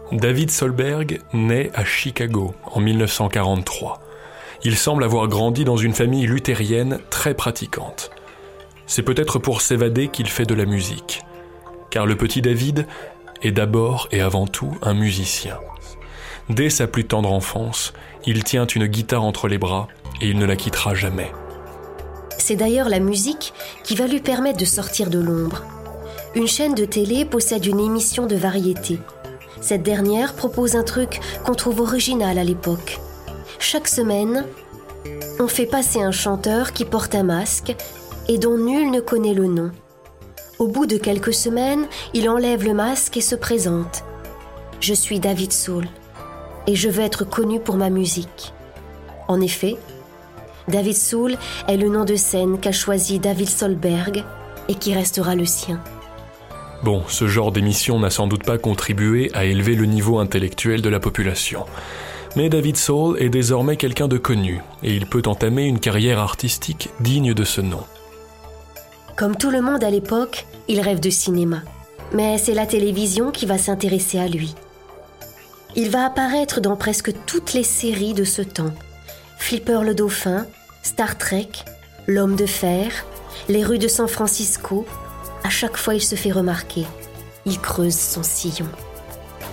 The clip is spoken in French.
David Solberg naît à Chicago en 1943. Il semble avoir grandi dans une famille luthérienne très pratiquante. C'est peut-être pour s'évader qu'il fait de la musique. Car le petit David est d'abord et avant tout un musicien. Dès sa plus tendre enfance, il tient une guitare entre les bras et il ne la quittera jamais. C'est d'ailleurs la musique qui va lui permettre de sortir de l'ombre. Une chaîne de télé possède une émission de variété. Cette dernière propose un truc qu'on trouve original à l'époque. Chaque semaine, on fait passer un chanteur qui porte un masque et dont nul ne connaît le nom. Au bout de quelques semaines, il enlève le masque et se présente. « Je suis David Soul et je veux être connu pour ma musique. » En effet, David Soul est le nom de scène qu'a choisi David Solberg et qui restera le sien. Bon, ce genre d'émission n'a sans doute pas contribué à élever le niveau intellectuel de la population. Mais David Soul est désormais quelqu'un de connu et il peut entamer une carrière artistique digne de ce nom. Comme tout le monde à l'époque, il rêve de cinéma. Mais c'est la télévision qui va s'intéresser à lui. Il va apparaître dans presque toutes les séries de ce temps. Flipper le Dauphin, Star Trek, L'Homme de Fer, Les rues de San Francisco. À chaque fois, il se fait remarquer. Il creuse son sillon.